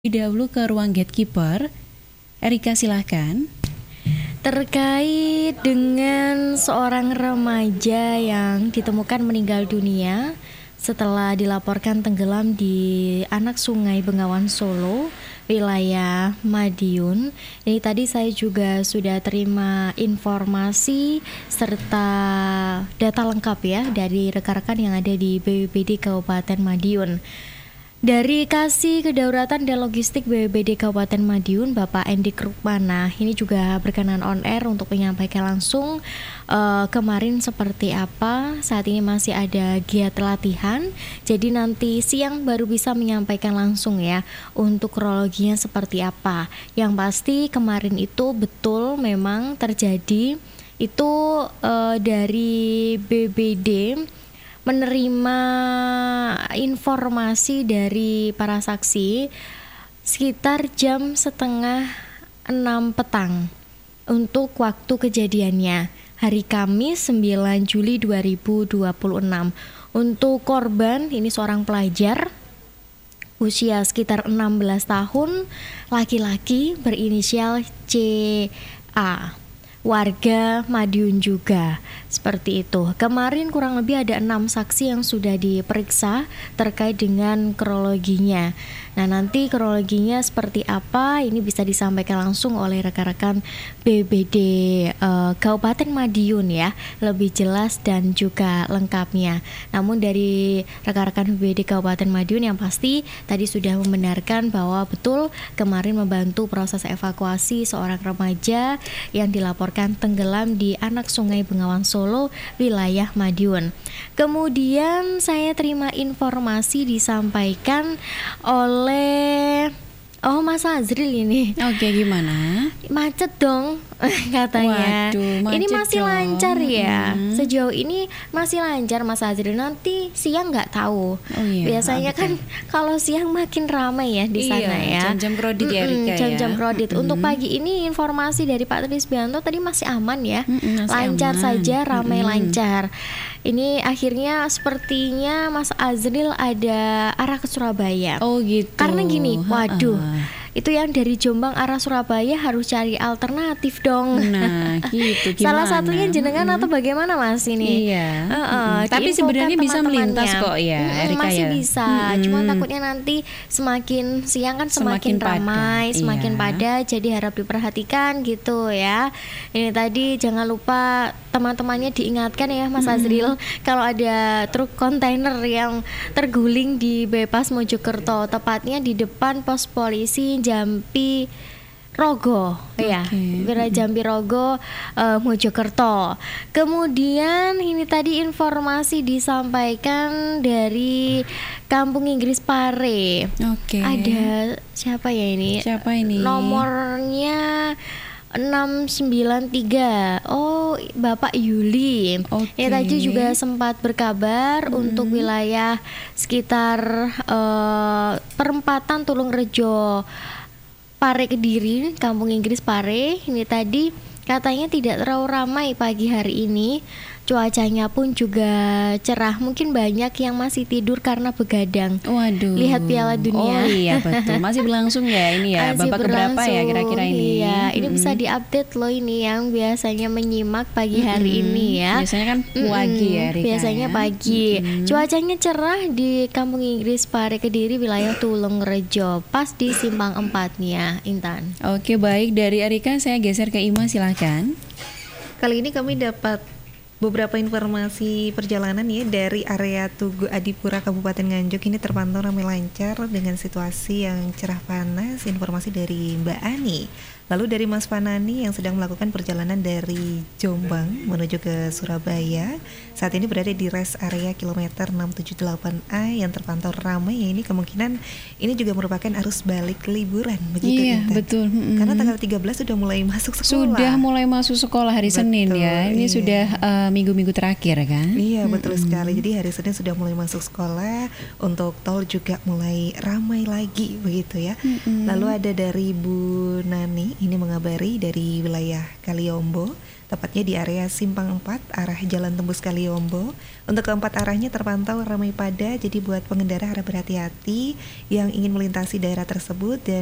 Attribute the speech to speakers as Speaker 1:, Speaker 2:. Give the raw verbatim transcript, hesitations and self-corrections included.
Speaker 1: Dahulu ke ruang gatekeeper. Erika silahkan.
Speaker 2: Terkait dengan seorang remaja yang ditemukan meninggal dunia setelah dilaporkan tenggelam di anak sungai Bengawan Solo, wilayah Madiun. Ini tadi saya juga sudah terima informasi serta data lengkap ya dari rekan-rekan yang ada di B P B D Kabupaten Madiun. Dari Kasih Kedaulatan dan Logistik B P B D Kabupaten Madiun, Bapak Endik Rukmana, ini juga berkenan on air untuk menyampaikan langsung uh, kemarin seperti apa. Saat ini masih ada giat latihan, jadi nanti siang baru bisa menyampaikan langsung ya untuk kronologinya seperti apa. Yang pasti kemarin itu betul memang terjadi itu uh, dari B P B D menerima informasi dari para saksi sekitar jam setengah enam petang untuk waktu kejadiannya hari Kamis sembilan Juli dua ribu dua puluh enam. Untuk korban ini seorang pelajar usia sekitar enam belas tahun, laki-laki berinisial C A, warga Madiun juga. Seperti itu. Kemarin kurang lebih ada enam saksi yang sudah diperiksa terkait dengan kronologinya. Nah, nanti kronologinya seperti apa ini bisa disampaikan langsung oleh rekan-rekan B P B D uh, Kabupaten Madiun ya, lebih jelas dan juga lengkapnya. Namun dari rekan-rekan B P B D Kabupaten Madiun yang pasti tadi sudah membenarkan bahwa betul kemarin membantu proses evakuasi seorang remaja yang dilaporkan tenggelam di anak sungai Bengawan Solo, wilayah Madiun. Kemudian saya terima informasi disampaikan oleh Oh Mas Azril ini.
Speaker 1: Oke, gimana?
Speaker 2: Macet dong katanya.
Speaker 1: Waduh, macet
Speaker 2: ini masih
Speaker 1: dong.
Speaker 2: lancar ya.
Speaker 1: Hmm.
Speaker 2: Sejauh ini masih lancar Mas Azril. Nanti siang nggak tahu.
Speaker 1: Oh, iya.
Speaker 2: Biasanya
Speaker 1: ah,
Speaker 2: kan kalau siang makin ramai ya di
Speaker 1: iya,
Speaker 2: sana ya.
Speaker 1: Jam-jam kredit ya Erika ya.
Speaker 2: Jam-jam kredit.
Speaker 1: Mm-mm.
Speaker 2: Untuk pagi ini informasi dari Pak Trisbianto tadi masih aman ya.
Speaker 1: Mm-mm, masih
Speaker 2: lancar
Speaker 1: aman.
Speaker 2: saja, ramai
Speaker 1: Mm-mm.
Speaker 2: lancar. Ini akhirnya sepertinya Mas Azril ada arah ke Surabaya.
Speaker 1: Oh gitu.
Speaker 2: Karena gini, waduh,
Speaker 1: Ha-ha.
Speaker 2: itu yang dari Jombang arah Surabaya harus cari alternatif dong.
Speaker 1: Nah, gitu gimana?
Speaker 2: Salah satunya jenengan
Speaker 1: Mm-mm.
Speaker 2: atau bagaimana Mas ini?
Speaker 1: Iya.
Speaker 2: Uh-uh,
Speaker 1: Mm-mm. Tapi
Speaker 2: diinfokan
Speaker 1: sebenarnya bisa melintas
Speaker 2: teman-temannya.
Speaker 1: kok ya,
Speaker 2: Mm-mm,
Speaker 1: Erika
Speaker 2: masih
Speaker 1: ya.
Speaker 2: bisa.
Speaker 1: Mm-mm.
Speaker 2: Cuma takutnya nanti semakin siang kan
Speaker 1: Semakin
Speaker 2: semakin,
Speaker 1: padat,
Speaker 2: ramai, semakin
Speaker 1: iya.
Speaker 2: padat. Jadi harap diperhatikan gitu ya. Ini tadi jangan lupa teman-temannya diingatkan ya Mas Azril, kalau ada truk kontainer yang terguling di Bypass Mojokerto, tepatnya di depan pos polisi Jampi Rogo, ya,
Speaker 1: Oke.
Speaker 2: Wira Jampi Rogo, uh, Mojokerto. Kemudian ini tadi informasi disampaikan dari Kampung Inggris Pare.
Speaker 1: Oke.
Speaker 2: Ada siapa ya ini?
Speaker 1: Siapa ini?
Speaker 2: Nomornya enam sembilan tiga. Oh, Bapak Yuli.
Speaker 1: Oke.
Speaker 2: Ya tadi juga sempat berkabar
Speaker 1: Mm-hmm.
Speaker 2: untuk wilayah sekitar uh, perempatan Tulungrejo Pare Kediri, Kampung Inggris Pare. Ini tadi katanya tidak terlalu ramai pagi hari ini. Cuacanya pun juga cerah. Mungkin banyak yang masih tidur karena begadang.
Speaker 1: Waduh.
Speaker 2: Lihat Piala Dunia.
Speaker 1: Oh iya betul. Masih berlangsung ya ini ya.
Speaker 2: Masih
Speaker 1: Babak keberapa ya kira-kira ini?
Speaker 2: Iya, ini
Speaker 1: Mm-mm.
Speaker 2: bisa diupdate loh ini yang biasanya menyimak pagi hari
Speaker 1: Mm-mm.
Speaker 2: ini ya.
Speaker 1: Biasanya kan pagi
Speaker 2: Mm-mm,
Speaker 1: ya Rika.
Speaker 2: Biasanya
Speaker 1: ya?
Speaker 2: pagi.
Speaker 1: Mm-mm.
Speaker 2: Cuacanya cerah di Kampung Inggris Pare Kediri, wilayah Tulungrejo, pas di simpang empatnya, Intan.
Speaker 1: Oke, baik, dari Erika saya geser ke Ima, silakan.
Speaker 3: Kali ini kami dapat beberapa informasi perjalanan ya dari area Tugu Adipura Kabupaten Nganjuk. Ini terpantau ramai lancar dengan situasi yang cerah panas. Informasi dari Mbak Ani. Lalu dari Mas Panani yang sedang melakukan perjalanan dari Jombang menuju ke Surabaya. Saat ini berada di rest area kilometer enam tujuh delapan A yang terpantau ramai ya. Ini kemungkinan ini juga merupakan arus balik liburan begitu
Speaker 1: Iya,
Speaker 3: Intan?
Speaker 1: betul. Mm-mm.
Speaker 3: Karena tanggal tiga belas sudah mulai masuk sekolah.
Speaker 1: Sudah mulai masuk sekolah hari
Speaker 3: Betul,
Speaker 1: Senin ya. Ini
Speaker 3: iya.
Speaker 1: sudah uh, minggu-minggu terakhir kan?
Speaker 3: Iya, betul
Speaker 1: Mm-mm.
Speaker 3: sekali. Jadi hari Senin sudah mulai masuk sekolah, untuk tol juga mulai ramai lagi begitu ya.
Speaker 1: Mm-mm.
Speaker 3: Lalu ada dari Bu Nani, ini mengabari dari wilayah Kaliombo, tepatnya di area Simpang empat arah Jalan Tembus Kaliombo. Untuk keempat arahnya terpantau ramai padat, jadi buat pengendara harap berhati-hati yang ingin melintasi daerah tersebut. Dan